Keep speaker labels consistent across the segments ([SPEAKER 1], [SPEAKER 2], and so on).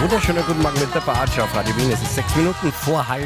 [SPEAKER 1] Wunderschönen guten Morgen mit der Bartsch auf Radio Wien. Es ist 6 Minuten vor 7:30.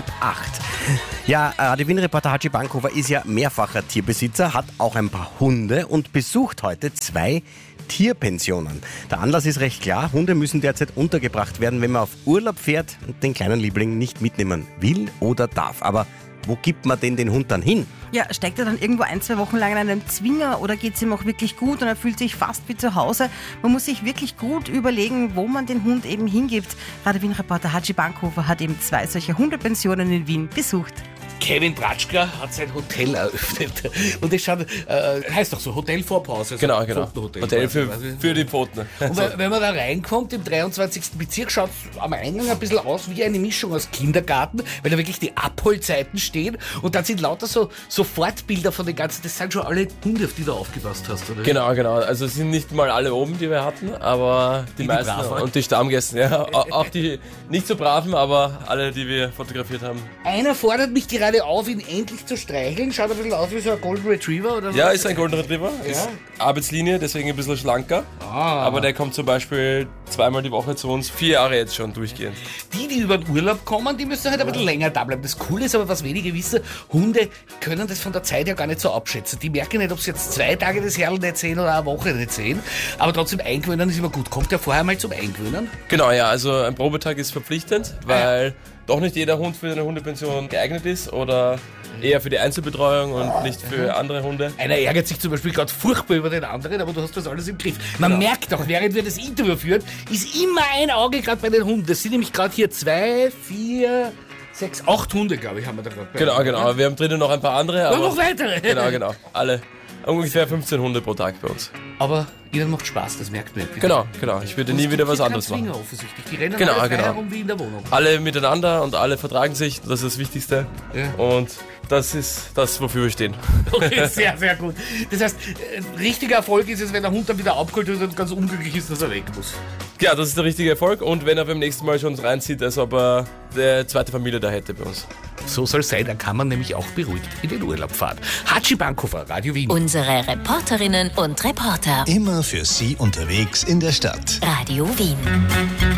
[SPEAKER 1] Ja, Radio Wien-Reporter Hatschi Bankhofer ist ja mehrfacher Tierbesitzer, hat auch ein paar Hunde und besucht heute 2 Tierpensionen. Der Anlass ist recht klar, Hunde müssen derzeit untergebracht werden, wenn man auf Urlaub fährt und den kleinen Liebling nicht mitnehmen will oder darf. Aber wo gibt man denn den Hund dann hin?
[SPEAKER 2] Ja, steckt er dann irgendwo 1-2 Wochen lang in einem Zwinger oder geht es ihm auch wirklich gut und er fühlt sich fast wie zu Hause? Man muss sich wirklich gut überlegen, wo man den Hund eben hingibt. Radio Wien-Reporter Hatschi Bankhofer hat eben 2 solcher Hundepensionen in Wien besucht.
[SPEAKER 3] Kevin Tratschka hat sein Hotel eröffnet. Und das schaut, heißt doch so, Hotel vor Pause.
[SPEAKER 4] Genau.
[SPEAKER 3] Pfotenhotel.
[SPEAKER 4] Hotel für die Pfoten.
[SPEAKER 3] Und wenn man da reinkommt, im 23. Bezirk, schaut es am Eingang ein bisschen aus wie eine Mischung aus Kindergarten, weil da wirklich die Abholzeiten stehen und dann sind lauter so Fortbilder von den ganzen, das sind schon alle Hunde, auf die du aufgepasst hast, oder?
[SPEAKER 4] Genau. Also es sind nicht mal alle oben, die wir hatten, aber die meisten
[SPEAKER 3] braven.
[SPEAKER 4] und die Stammgäste, ja. Auch die nicht so braven, aber alle, die wir fotografiert haben.
[SPEAKER 3] Einer fordert mich gerade auf, ihn endlich zu streicheln. Schaut ein bisschen aus wie so ein Golden Retriever oder so.
[SPEAKER 4] Ja, ist ein Golden Retriever,
[SPEAKER 3] Ja.
[SPEAKER 4] ist Arbeitslinie, deswegen ein bisschen schlanker. Aber der kommt zum Beispiel 2-mal die Woche zu uns, 4 Jahre jetzt schon durchgehend.
[SPEAKER 3] Die über den Urlaub kommen, die müssen halt ein bisschen länger da bleiben. Das Coole ist aber, was wenige wissen, Hunde können das von der Zeit ja gar nicht so abschätzen. Die merken nicht, ob sie jetzt 2 Tage das Herrl nicht sehen oder eine Woche nicht sehen. Aber trotzdem eingewöhnen ist immer gut. Kommt ja vorher mal zum Eingewöhnen?
[SPEAKER 4] Genau, ja, also ein Probetag ist verpflichtend, weil doch nicht jeder Hund für eine Hundepension geeignet ist oder eher für die Einzelbetreuung und nicht für andere Hunde.
[SPEAKER 3] Einer ärgert sich zum Beispiel gerade furchtbar über den anderen, aber du hast das alles im Griff. Man merkt doch, während wir das Interview führen, ist immer ein Auge gerade bei den Hunden. Das sind nämlich gerade hier 2, 4, 6, 8 Hunde, glaube ich, haben wir da gerade bei.
[SPEAKER 4] Genau. Wir haben drinnen noch ein paar andere.
[SPEAKER 3] Und
[SPEAKER 4] Aber
[SPEAKER 3] noch weitere.
[SPEAKER 4] Genau. Alle. Ungefähr 15 Hunde pro Tag bei uns.
[SPEAKER 3] Aber ihnen macht Spaß, das merkt man.
[SPEAKER 4] Genau. Ich würde nie wieder was anderes machen.
[SPEAKER 3] Zwinger, offensichtlich. Die rennen
[SPEAKER 4] Genau,
[SPEAKER 3] alle frei
[SPEAKER 4] genau.
[SPEAKER 3] herum wie in der Wohnung.
[SPEAKER 4] Alle miteinander und alle vertragen sich, das ist das Wichtigste.
[SPEAKER 3] Ja.
[SPEAKER 4] Und das ist das, wofür wir stehen.
[SPEAKER 3] Okay, sehr, sehr gut. Das heißt, richtiger Erfolg ist es, wenn der Hund dann wieder abgeholt wird und ganz unglücklich ist, dass er weg muss.
[SPEAKER 4] Ja, das ist der richtige Erfolg und wenn er beim nächsten Mal schon reinzieht, als ob er eine zweite Familie da hätte bei uns.
[SPEAKER 3] So soll es sein, dann kann man nämlich auch beruhigt in den Urlaub fahren. Hatschi Bankhofer, Radio Wien.
[SPEAKER 5] Unsere Reporterinnen und Reporter.
[SPEAKER 6] Immer für Sie unterwegs in der Stadt.
[SPEAKER 5] Radio Wien.